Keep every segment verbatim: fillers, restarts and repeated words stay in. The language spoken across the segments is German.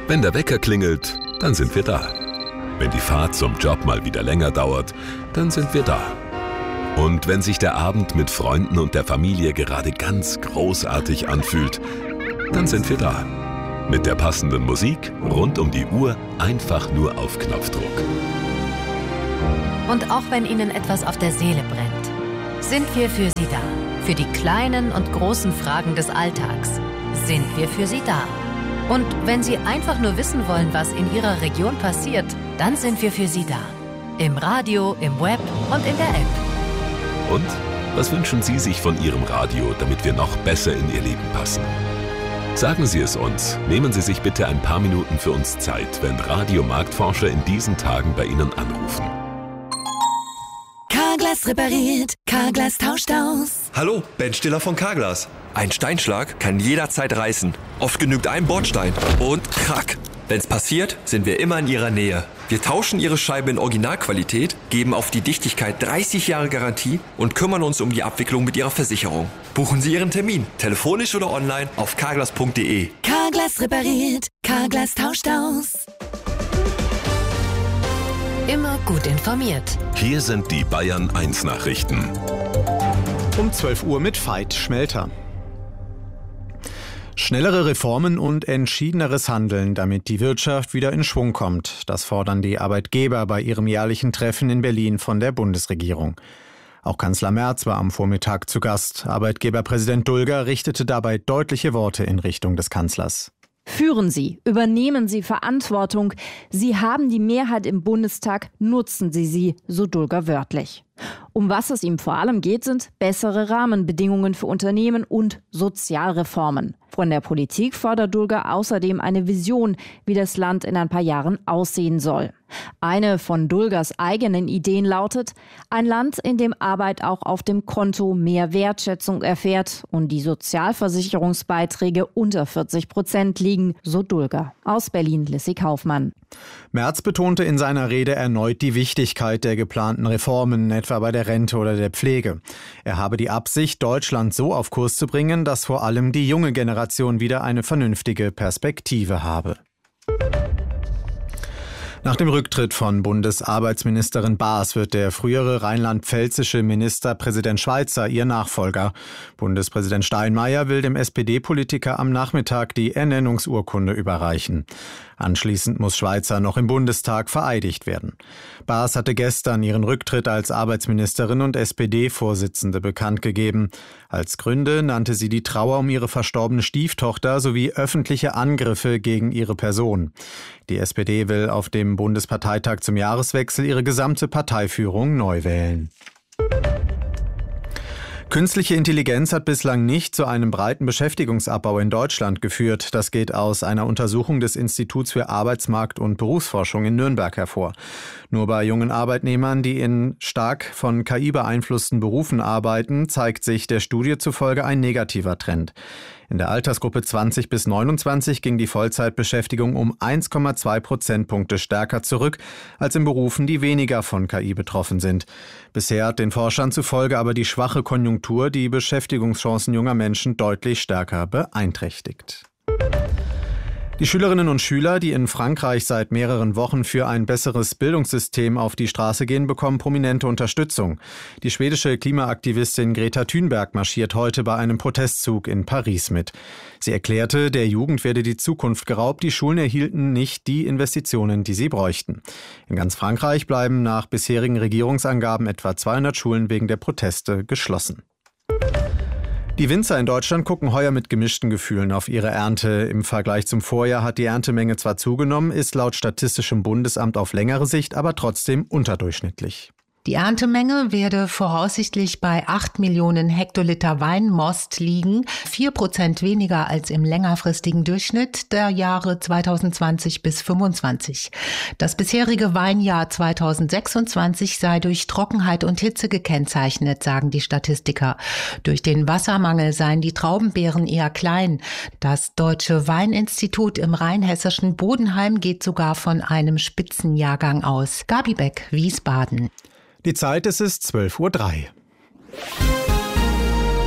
Wenn der Wecker klingelt, dann sind wir da. Wenn die Fahrt zum Job mal wieder länger dauert, dann sind wir da. Und wenn sich der Abend mit Freunden und der Familie gerade ganz großartig anfühlt, dann sind wir da. Mit der passenden Musik, rund um die Uhr, einfach nur auf Knopfdruck. Und auch wenn Ihnen etwas auf der Seele brennt, sind wir für Sie da. Für die kleinen und großen Fragen des Alltags sind wir für Sie da. Und wenn Sie einfach nur wissen wollen, was in Ihrer Region passiert, dann sind wir für Sie da. Im Radio, im Web und in der App. Und was wünschen Sie sich von Ihrem Radio, damit wir noch besser in Ihr Leben passen? Sagen Sie es uns. Nehmen Sie sich bitte ein paar Minuten für uns Zeit, wenn Radiomarktforscher in diesen Tagen bei Ihnen anrufen. Carglass repariert, Carglass tauscht aus. Hallo, Ben Stiller von Carglass. Ein Steinschlag kann jederzeit reißen. Oft genügt ein Bordstein und krack. Wenn's passiert, sind wir immer in Ihrer Nähe. Wir tauschen Ihre Scheibe in Originalqualität, geben auf die Dichtigkeit dreißig Jahre Garantie und kümmern uns um die Abwicklung mit Ihrer Versicherung. Buchen Sie Ihren Termin, telefonisch oder online auf carglass punkt de. Carglass repariert, Carglass tauscht aus. Immer gut informiert. Hier sind die Bayern eins Nachrichten. Um zwölf Uhr mit Veit Schmelter. Schnellere Reformen und entschiedeneres Handeln, damit die Wirtschaft wieder in Schwung kommt. Das fordern die Arbeitgeber bei ihrem jährlichen Treffen in Berlin von der Bundesregierung. Auch Kanzler Merz war am Vormittag zu Gast. Arbeitgeberpräsident Dulger richtete dabei deutliche Worte in Richtung des Kanzlers. Führen Sie, übernehmen Sie Verantwortung. Sie haben die Mehrheit im Bundestag, nutzen Sie sie, so Dulger wörtlich. Um was es ihm vor allem geht, sind bessere Rahmenbedingungen für Unternehmen und Sozialreformen. Von der Politik fordert Dulger außerdem eine Vision, wie das Land in ein paar Jahren aussehen soll. Eine von Dulgers eigenen Ideen lautet, ein Land, in dem Arbeit auch auf dem Konto mehr Wertschätzung erfährt und die Sozialversicherungsbeiträge unter vierzig Prozent liegen, so Dulger. Aus Berlin, Lissy Kaufmann. Merz betonte in seiner Rede erneut die Wichtigkeit der geplanten Reformen, etwa bei der Rente oder der Pflege. Er habe die Absicht, Deutschland so auf Kurs zu bringen, dass vor allem die junge Generation wieder eine vernünftige Perspektive habe. Nach dem Rücktritt von Bundesarbeitsministerin Baas wird der frühere rheinland-pfälzische Ministerpräsident Schweizer ihr Nachfolger. Bundespräsident Steinmeier will dem S P D-Politiker am Nachmittag die Ernennungsurkunde überreichen. Anschließend muss Schweizer noch im Bundestag vereidigt werden. Baas hatte gestern ihren Rücktritt als Arbeitsministerin und S P D-Vorsitzende bekannt gegeben. Als Gründe nannte sie die Trauer um ihre verstorbene Stieftochter sowie öffentliche Angriffe gegen ihre Person. Die S P D will auf dem Bundesparteitag zum Jahreswechsel ihre gesamte Parteiführung neu wählen. Künstliche Intelligenz hat bislang nicht zu einem breiten Beschäftigungsabbau in Deutschland geführt. Das geht aus einer Untersuchung des Instituts für Arbeitsmarkt- und Berufsforschung in Nürnberg hervor. Nur bei jungen Arbeitnehmern, die in stark von K I beeinflussten Berufen arbeiten, zeigt sich der Studie zufolge ein negativer Trend. In der Altersgruppe zwanzig bis neunundzwanzig ging die Vollzeitbeschäftigung um eins Komma zwei Prozentpunkte stärker zurück als in Berufen, die weniger von K I betroffen sind. Bisher hat den Forschern zufolge aber die schwache Konjunktur die Beschäftigungschancen junger Menschen deutlich stärker beeinträchtigt. Die Schülerinnen und Schüler, die in Frankreich seit mehreren Wochen für ein besseres Bildungssystem auf die Straße gehen, bekommen prominente Unterstützung. Die schwedische Klimaaktivistin Greta Thunberg marschiert heute bei einem Protestzug in Paris mit. Sie erklärte, der Jugend werde die Zukunft geraubt, die Schulen erhielten nicht die Investitionen, die sie bräuchten. In ganz Frankreich bleiben nach bisherigen Regierungsangaben etwa zweihundert Schulen wegen der Proteste geschlossen. Die Winzer in Deutschland gucken heuer mit gemischten Gefühlen auf ihre Ernte. Im Vergleich zum Vorjahr hat die Erntemenge zwar zugenommen, ist laut Statistischem Bundesamt auf längere Sicht aber trotzdem unterdurchschnittlich. Die Erntemenge werde voraussichtlich bei acht Millionen Hektoliter Weinmost liegen, vier Prozent weniger als im längerfristigen Durchschnitt der Jahre zweitausendzwanzig bis fünfundzwanzig. Das bisherige Weinjahr zweitausendsechsundzwanzig sei durch Trockenheit und Hitze gekennzeichnet, sagen die Statistiker. Durch den Wassermangel seien die Traubenbeeren eher klein. Das Deutsche Weininstitut im rheinhessischen Bodenheim geht sogar von einem Spitzenjahrgang aus. Gabi Beck, Wiesbaden. Die Zeit, es ist zwölf Uhr drei.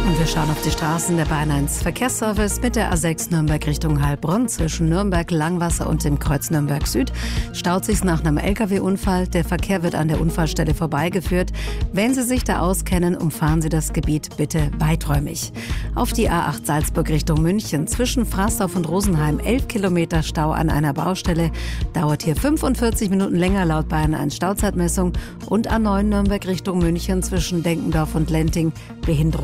Und wir schauen auf die Straßen. Der Bahn eins Verkehrsservice mit der A sechs Nürnberg Richtung Heilbronn zwischen Nürnberg, Langwasser und dem Kreuz Nürnberg Süd. Staut sich nach einem L K W-Unfall. Der Verkehr wird an der Unfallstelle vorbeigeführt. Wenn Sie sich da auskennen, umfahren Sie das Gebiet bitte weiträumig. Auf die A acht Salzburg Richtung München zwischen Frasdorf und Rosenheim elf Kilometer Stau an einer Baustelle. Dauert hier fünfundvierzig Minuten länger laut Bayern eins Stauzeitmessung. Und A neun Nürnberg Richtung München zwischen Denkendorf und Lenting Behinderung